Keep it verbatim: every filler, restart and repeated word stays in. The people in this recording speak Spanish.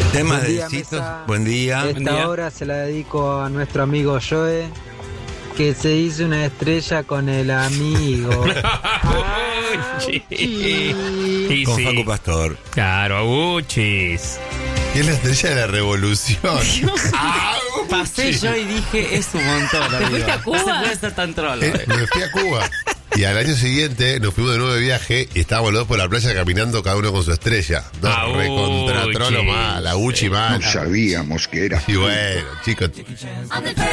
Temas Buen de día, besitos. mesa. Buen día. Esta Buen día. hora se la dedico a nuestro amigo Joe, que se hizo una estrella con el amigo. Uy, y Con sí. Facu Pastor. Claro, aguchis. Y es la estrella de la revolución. Pasé yo y dije, es un montón. ¿Te amigo. fuiste a Cuba? No se puede ser tan troll. Eh, me fui a Cuba. Y al año siguiente nos fuimos de nuevo de viaje y estábamos los dos por la playa caminando cada uno con su estrella. No, Auchi. recontra trolo mal, la Gucci mal. No sabíamos que era. Y bueno, chicos.